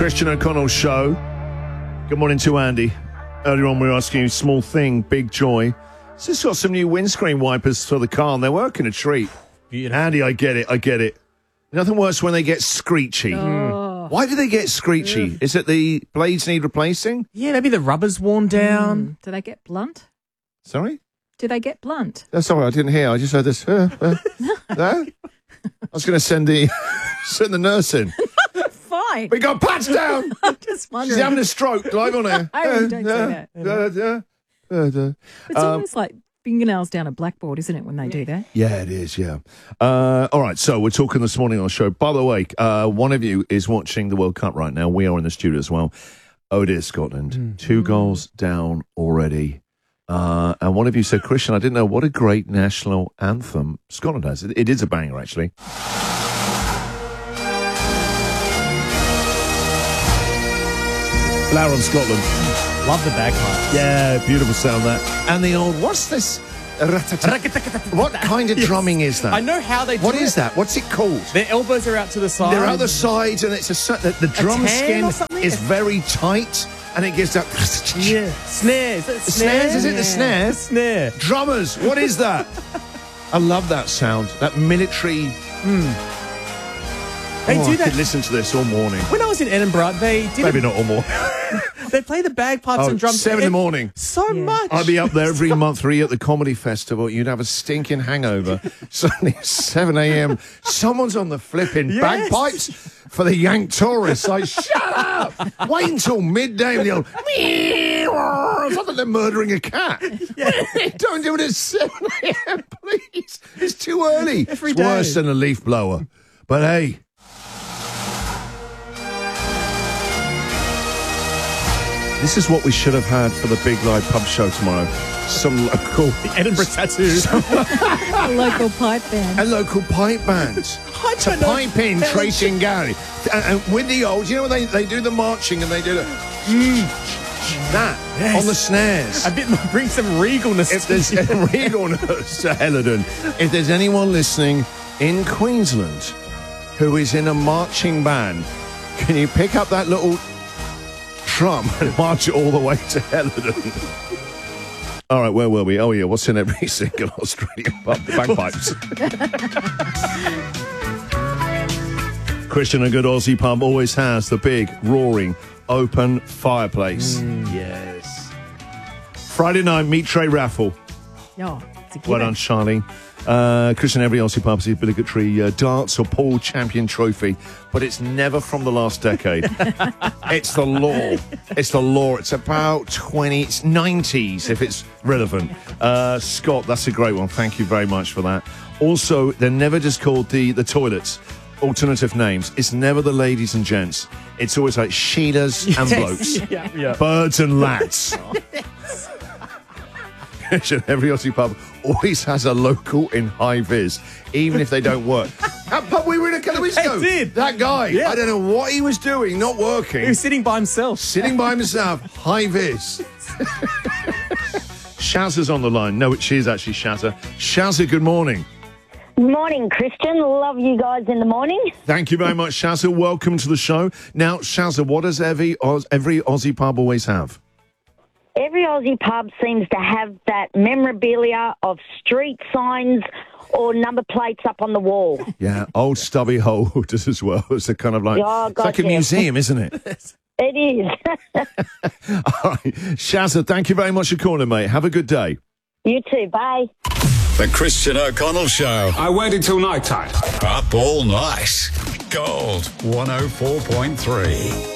Christian O'Connell Show. Good morning to Andy. Earlier on, we were asking you, small thing, big joy. It's just got some new windscreen wipers for the car, and they're working a treat. Beautiful. Andy, I get it. Nothing worse when they get screechy. Oh. Why do they get screechy? Is it the blades need replacing? Yeah, maybe the rubber's worn down. Do they get blunt? Sorry? Do they get blunt? That's all right, I didn't hear. I just heard this. No? I was going to send the nurse in. Fine. We got patched down. I'm just wondering. She's having a stroke live on air. Oh, don't say that. It's almost like fingernails down a blackboard, isn't it, when they do that? Yeah, it is, yeah. All right, so we're talking this morning on the show. By the way, one of you is watching the World Cup right now. We are in the studio as well. Oh, dear, Scotland. 2 goals down already. And one of you said, Christian, I didn't know what a great national anthem Scotland has. It is a banger, actually. Flower on Scotland. Love the bagpipes. Yeah, beautiful sound that. And the old, what's this? What kind of drumming is that? I know how they do What it. is that? What's it called? Their elbows are out to the side. They're out the sides, and it's the drum tan skin or something? is very tight, and it gives that. Yeah. Snares. Snares? Is it the snares? Snare. Drummers, what is that? I love that sound. That military. They do I that. could listen to this all morning. When I was in Edinburgh, they did Maybe not all morning. They play the bagpipes and drums 7 in the morning. so much. I'd be up there every month for you at the comedy festival. You'd have a stinking hangover. Suddenly, 7 a.m. Someone's on the flipping bagpipes for the Yank tourists. Like, shut up! Wait until midday and the old. It's not that they're murdering a cat. Don't do it at 7 a.m., please. It's too early. Every It's day. worse than a leaf blower. But hey. This is what we should have had for the Big Live pub show tomorrow. Some local... The Edinburgh tattoo. A local pipe band. A local pipe band. I To don't know. pipe in Tracy and Gary. And with the old... You know when they do the marching and they do the... That. Yes. On the snares. A bit bring some regalness. If there's regalness to Helidon, if there's anyone listening in Queensland who is in a marching band, can you pick up that little drum and march it all the way to Helidon? All right, where were we? Oh, yeah, what's in every single Australian pub? Bagpipes. Christian, a good Aussie pub always has the big, roaring, open fireplace. Yes. Friday night meat tray raffle. Oh, it's a Well given. done, Charlie. Christian, every Aussie pub has the obligatory darts or pool champion trophy, but it's never from the last decade. It's the law. It's the law. It's about 90s if it's relevant. Scott, that's a great one. Thank you very much for that. Also, they're never just called the toilets. Alternative names. It's never the ladies and gents. It's always like Sheilas and blokes. Yeah. Birds and lads. Every Aussie pub always has a local in high vis, even if they don't work. That pub we were in a couple of weeks ago. did. That guy, Yeah. I don't know what he was doing, not working. He was sitting by himself. Sitting by himself, high vis. Shazza's on the line. No, she is actually Shazza. Shazza, good morning. Morning, Christian. Love you guys in the morning. Thank you very much, Shazza. Welcome to the show. Now, Shazza, what does every Aussie pub always have? Every Aussie pub seems to have that memorabilia of street signs or number plates up on the wall. Yeah, old stubby holders as well. It's a kind of like, Oh, it's like a gotcha. museum, isn't it? It is. All right. Shazza, thank you very much for calling, mate. Have a good day. You too. Bye. The Christian O'Connell Show. I waited till night time. Up all night. Gold 104.3.